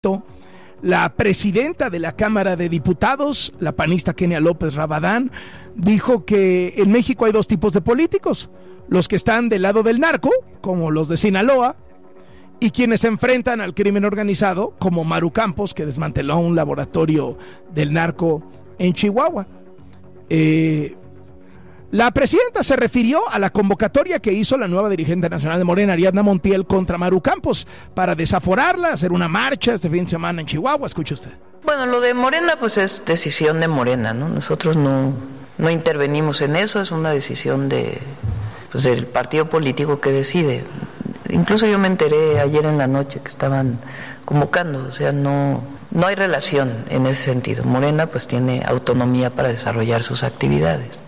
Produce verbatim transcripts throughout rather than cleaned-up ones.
La presidenta de la Cámara de Diputados, la panista Kenia López Rabadán, dijo que en México hay dos tipos de políticos: los que están del lado del narco, como los de Sinaloa, y quienes se enfrentan al crimen organizado, como Maru Campos, que desmanteló un laboratorio del narco en Chihuahua. Eh, la presidenta se refirió a la convocatoria que hizo la nueva dirigente nacional de Morena, Ariadna Montiel, contra Maru Campos, para desaforarla, hacer una marcha este fin de semana en Chihuahua. Escuche usted. Bueno, lo de Morena pues es decisión de Morena, ¿no? Nosotros no, no intervenimos en eso, es una decisión de, pues, del partido político que decide. Incluso yo me enteré ayer en la noche que estaban convocando, o sea, no, no hay relación en ese sentido. Morena pues tiene autonomía para desarrollar sus actividades.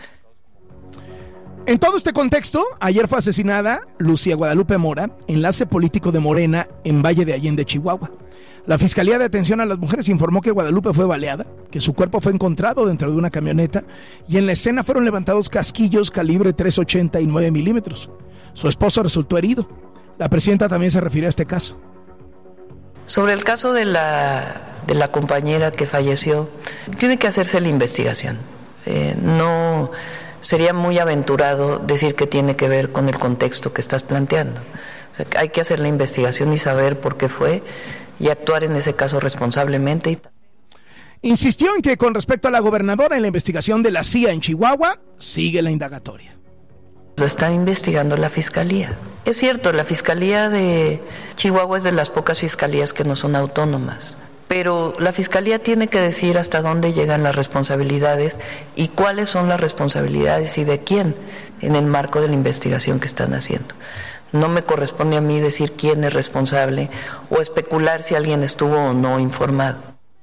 En todo este contexto, ayer fue asesinada Lucía Guadalupe Mora, enlace político de Morena en Valle de Allende, Chihuahua. La Fiscalía de Atención a las Mujeres informó que Guadalupe fue baleada, que su cuerpo fue encontrado dentro de una camioneta y en la escena fueron levantados casquillos calibre tres ochenta y nueve milímetros. Su esposo resultó herido. La presidenta también se refirió a este caso. Sobre el caso de la, de la compañera que falleció, tiene que hacerse la investigación. Eh, no... Sería muy aventurado decir que tiene que ver con el contexto que estás planteando. O sea, hay que hacer la investigación y saber por qué fue y actuar en ese caso responsablemente. Insistió en que con respecto a la gobernadora en la investigación de la C I A en Chihuahua, sigue la indagatoria. Lo está investigando la Fiscalía. Es cierto, la Fiscalía de Chihuahua es de las pocas fiscalías que no son autónomas. Pero la Fiscalía tiene que decir hasta dónde llegan las responsabilidades y cuáles son las responsabilidades y de quién en el marco de la investigación que están haciendo. No me corresponde a mí decir quién es responsable o especular si alguien estuvo o no informado.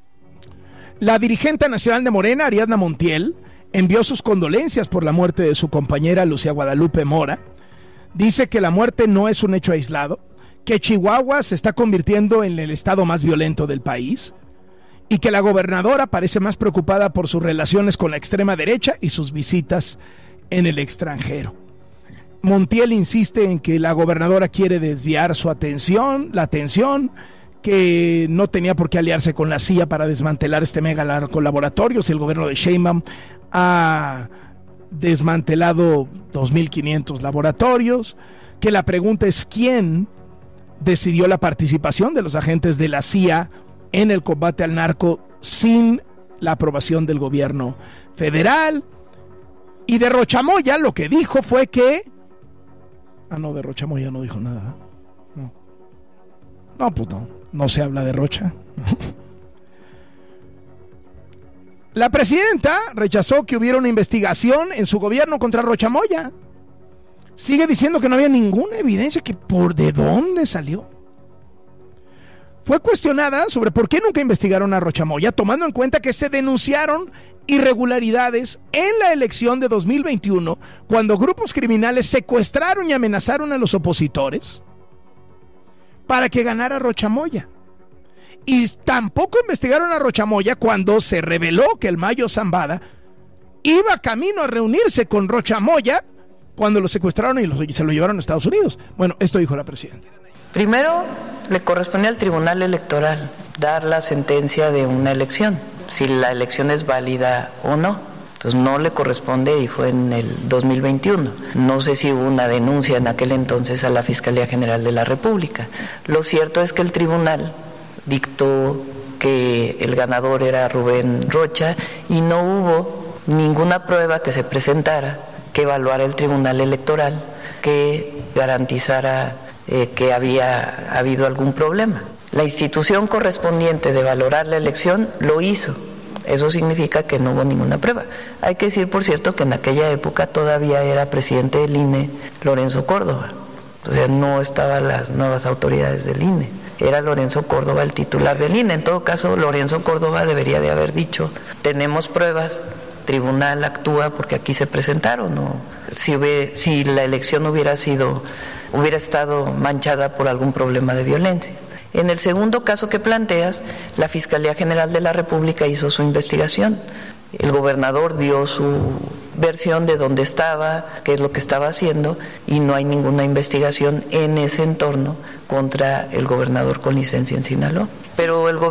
La dirigente nacional de Morena, Ariadna Montiel, envió sus condolencias por la muerte de su compañera Lucía Guadalupe Mora. Dice que la muerte no es un hecho aislado, que Chihuahua se está convirtiendo en el estado más violento del país y que la gobernadora parece más preocupada por sus relaciones con la extrema derecha y sus visitas en el extranjero. Montiel insiste en que la gobernadora quiere desviar su atención, la atención, que no tenía por qué aliarse con la C I A para desmantelar este mega laboratorio si el gobierno de Sheinbaum ha desmantelado dos mil quinientos laboratorios, que la pregunta es quién decidió la participación de los agentes de la C I A en el combate al narco sin la aprobación del gobierno federal. Y de Rochamoya lo que dijo fue que... Ah, no, de Rochamoya no dijo nada. No, no pues no, no se habla de Rocha. La presidenta rechazó que hubiera una investigación en su gobierno contra Rochamoya. Sigue diciendo que no había ninguna evidencia, que por de dónde salió. Fue cuestionada sobre por qué nunca investigaron a Rochamoya, tomando en cuenta que se denunciaron irregularidades en la elección de dos mil veintiuno, cuando grupos criminales secuestraron y amenazaron a los opositores para que ganara Rochamoya. Y tampoco investigaron a Rochamoya cuando se reveló que el Mayo Zambada iba camino a reunirse con Rochamoya cuando lo secuestraron y, lo, y se lo llevaron a Estados Unidos. Bueno, esto dijo la presidenta. Primero, le corresponde al Tribunal Electoral dar la sentencia de una elección, si la elección es válida o no. Entonces no le corresponde y fue en el dos mil veintiuno. No sé si hubo una denuncia en aquel entonces a la Fiscalía General de la República. Lo cierto es que el tribunal dictó que el ganador era Rubén Rocha y no hubo ninguna prueba que se presentara que evaluara el Tribunal Electoral que garantizara eh, que había habido algún problema. La institución correspondiente de valorar la elección lo hizo. Eso significa que no hubo ninguna prueba. Hay que decir, por cierto, que en aquella época todavía era presidente del I N E Lorenzo Córdoba. O sea, no estaban las nuevas autoridades del I N E. Era Lorenzo Córdoba el titular del I N E. En todo caso, Lorenzo Córdoba debería de haber dicho, tenemos pruebas, tribunal actúa porque aquí se presentaron. ¿No? Si, hubiera, si la elección hubiera sido, hubiera estado manchada por algún problema de violencia. En el segundo caso que planteas, la Fiscalía General de la República hizo su investigación. El gobernador dio su versión de dónde estaba, qué es lo que estaba haciendo, y no hay ninguna investigación en ese entorno contra el gobernador con licencia en Sinaloa. Pero el